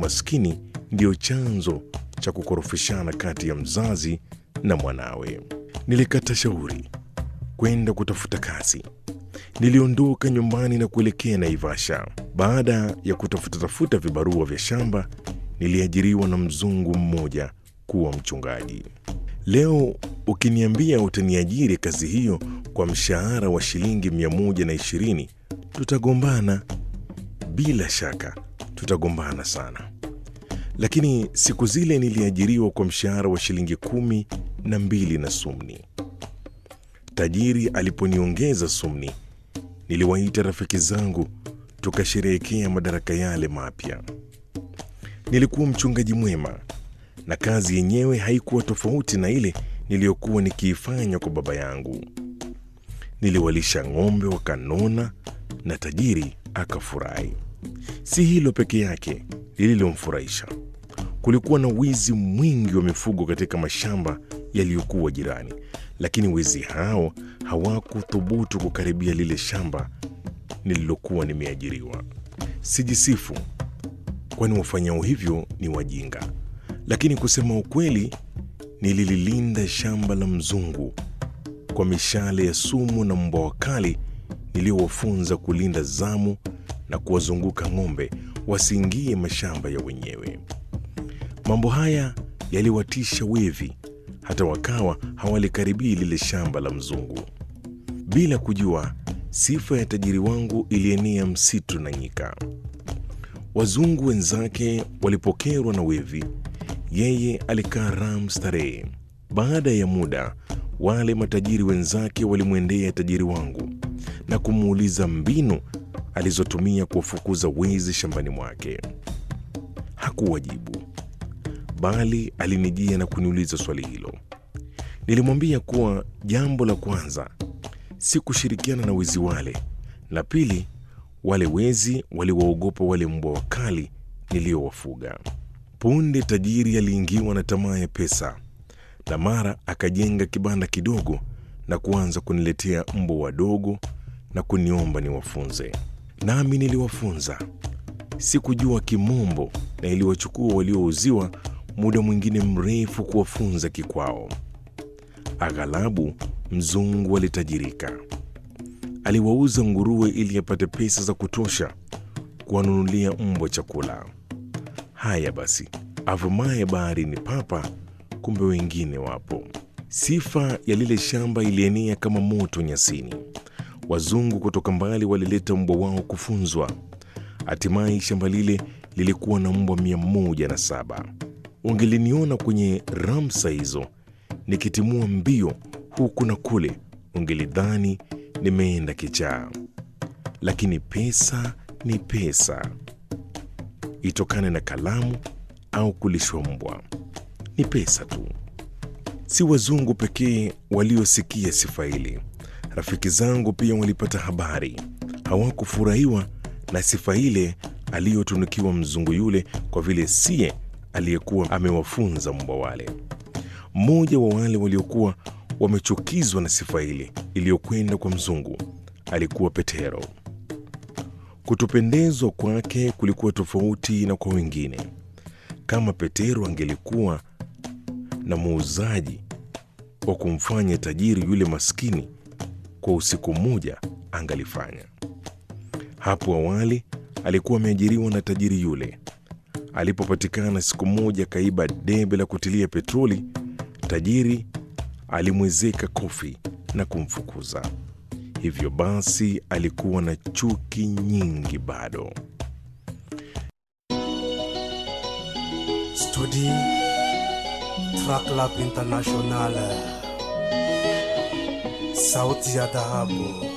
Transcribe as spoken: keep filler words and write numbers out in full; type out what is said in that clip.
umaskini ndio chanzo cha kukorofishana kati ya mzazi na mwanawe. Nilikata shauri kwenda kutafuta kazi. Niliondoka nyumbani na kuelekea Naivasha. Baada ya kutafuta tafuta vibarua vya shamba, niliajiriwa na mzungu mmoja kuwa mchungaji. Leo ukiniambia utaniajiri kazi hiyo kwa mshahara wa shilingi mia moja na ishirini, tutagombana. Bila shaka tutagombana sana. Lakini siku zile niliajiriwa kwa mshahara wa shilingi kumi na mbili na sumni. Tajiri aliponiongeza sumni, niliwaita rafiki zangu tukasherehekea madaraka yale mapya. Nilikuwa mchungaji mwema na kazi yenyewe haikuwa tofauti na ile niliyokuwa nikiifanya kwa baba yangu. Niliwalisha ng'ombe wakanona na tajiri akafurahi. Si hilo peke yake lililomfurahisha. Kulikuwa na wizi mwingi wa mifugo katika mashamba yaliyokuwa jirani, lakini wezi hao hawakuthubutu kukaribia lile shamba nililokuwa nimeajiriwa. Sijisifu, kwani wafanyao hivyo ni wajinga, lakini kusema ukweli, nilililinda shamba la mzungu kwa mishale ya sumu na mbwa wakali niliowafunza kulinda zamu na kuwazunguka ng'ombe wasiingie mashamba ya wenyewe. Mambo haya yaliwatisha wevi, hata wakawa hawalikaribia lile shamba la mzungu. Bila kujua, sifa ya tajiri wangu ilienea msitu na nyika. Wazungu wenzake walipokerwa na wevi, yeye alikaa raha starehe. Baada ya muda, wale matajiri wenzake walimwendea tajiri wangu na kumuuliza mbinu alizotumia kuwafukuza wezi shambani mwake. Hakuwajibu, bali alinijia na kuniuliza swali hilo. Nilimwambia kuwa jambo la kwanza si kushirikiana na wezi wale, na pili, wale wezi waliwaogopa wale mbwa wakali niliowafuga. Punde tajiri aliingiwa na tamaa ya pesa, na mara akajenga kibanda kidogo na kuanza kuniletea mbwa wadogo na kuniomba niwafunze. Nami niliwafunza. Sikujua kimombo na iliwachukua waliouziwa muda mwingine mrefu kuwafunza kikwao. Aghalabu mzungu alitajirika. Aliwauza nguruwe ili apate pesa za kutosha kuwanunulia mbwa chakula. Haya basi, avumaye bahari ni papa, kumbe wengine wapo. Sifa ya lile shamba ilienea kama moto nyasini. Wazungu kutoka mbali walileta mbwa wao kufunzwa. Hatimaye shamba lile lilikuwa na mbwa mia moja na saba. Ungeliniona kwenye ramsa hizo nikitimua mbio huku na kule, ungelidhani nimeenda kichaa. Lakini pesa ni pesa, itokane na kalamu au kulishwa mbwa, ni pesa tu. Si wazungu pekee waliosikia sifa hili. Rafiki zangu pia walipata habari. Hawakufurahiwa na sifa ile aliyotunukiwa mzungu yule, kwa vile siye aliyekuwa amewafunza mbwa wale. Mmoja wa wale waliokuwa wamechukizwa na sifa ile iliyokwenda kwa mzungu alikuwa Petero. Kutopendezwa kwake kulikuwa tofauti na kwa wengine. Kama Petero angelikuwa na muuzaji wa kumfanya tajiri yule maskini kwa usiku mmoja, angalifanya. Hapo awali alikuwa ameajiriwa na tajiri yule. Alipopatikana siku moja kaiba debe la kutilia petroli, tajiri alimwezeka kofi na kumfukuza. Hivyo basi alikuwa na chuki nyingi bado. Studi Track Lab International, sauti ya dhahabu.